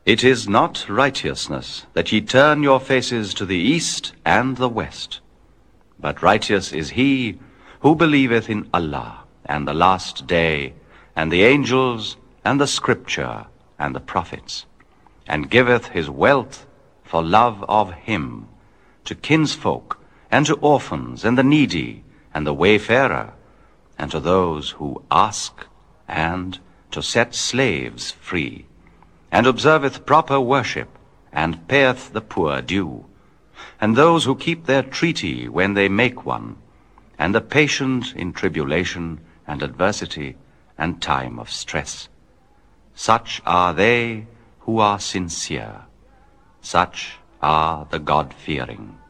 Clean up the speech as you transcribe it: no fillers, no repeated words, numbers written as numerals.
It is not righteousness that ye turn your faces to the east and the west, but righteous is he who believeth in Allah, and the last day, and the angels, and the scripture, and the prophets, and giveth his wealth for love of him, to kinsfolk, and to orphans, and the needy, and the wayfarer, and to those who ask, and to set slaves free, and observeth proper worship, and payeth the poor due, and those who keep their treaty when they make one, and the patient in tribulation, and adversity, and time of stress. Such are they who are sincere. Such are the God-fearing.